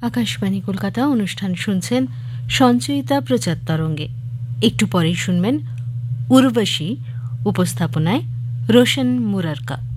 আকাশবাণী কলকাতা অনুষ্ঠান শুনছেন সঞ্চয়িতা প্রচার তরঙ্গে। একটু পরেই শুনবেন উর্বশী, উপস্থাপনায় রোশন মুরারকা।